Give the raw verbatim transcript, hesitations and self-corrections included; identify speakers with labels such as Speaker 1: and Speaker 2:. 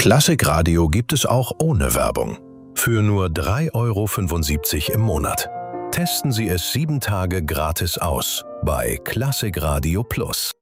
Speaker 1: Klassikradio gibt es auch ohne Werbung. Für nur drei Euro fünfundsiebzig im Monat. Testen Sie es sieben Tage gratis aus bei Klassikradio Plus.